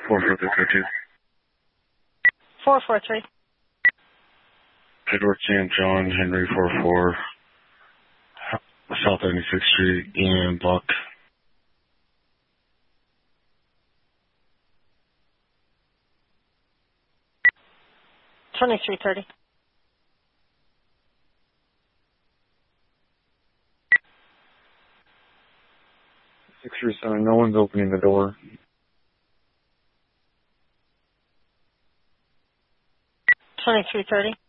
44332. 443. Edward Sam John Henry 44, South 96th Street, and block. $23.30. 637, no one's opening the door. $23.30.